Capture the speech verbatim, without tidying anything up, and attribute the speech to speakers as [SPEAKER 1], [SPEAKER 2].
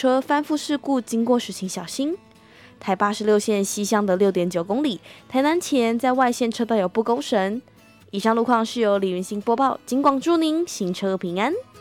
[SPEAKER 1] 车翻覆事故经过时请小心。台八十六线西向的 六点九公里，台南前在外线车道有不勾绳。以上路况是由李云兴播报，警广祝您行车平安。